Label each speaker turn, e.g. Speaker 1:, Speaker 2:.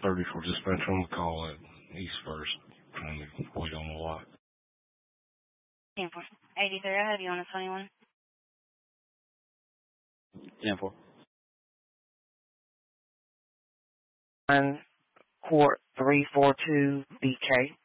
Speaker 1: 34 dispatcher on the call at East First, trying to wait on the lot.
Speaker 2: 10-4. 83, I have you on a 21.
Speaker 3: 10-4.
Speaker 4: Court 342 BK.